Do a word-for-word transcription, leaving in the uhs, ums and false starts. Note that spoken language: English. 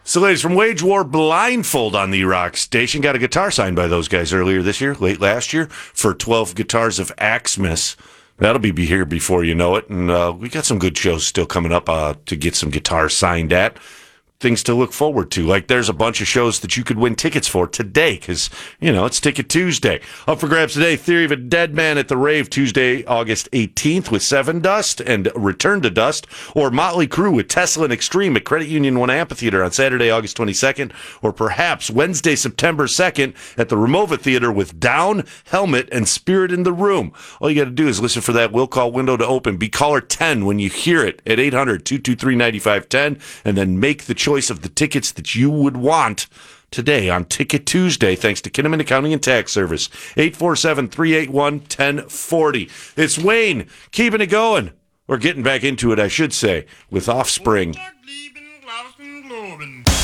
So, ladies, from Wage War Blindfold on the Rock Station, got a guitar signed by those guys earlier this year, late last year, for twelve guitars of Axmis. That'll be here before you know it, and uh, we got some good shows still coming up uh, to get some guitars signed at. Things to look forward to. Like, there's a bunch of shows that you could win tickets for today because, you know, it's Ticket Tuesday. Up for grabs today, Theory of a Dead Man at the Rave Tuesday, August eighteenth with Seven Dust and Return to Dust, or Motley Crue with Tesla and Extreme at Credit Union One Amphitheater on Saturday, August twenty-second, or perhaps Wednesday, September second at the Ramova Theater with Down, Helmet, and Spirit in the Room. All you got to do is listen for that will call window to open. Be caller ten when you hear it at eight hundred, two two three, nine five one zero, and then make the choice of the tickets that you would want today on Ticket Tuesday, thanks to Kinnaman Accounting and Tax Service. eight four seven, three eight one, one zero four zero. It's Wayne, keeping it going, or getting back into it, I should say, with Offspring.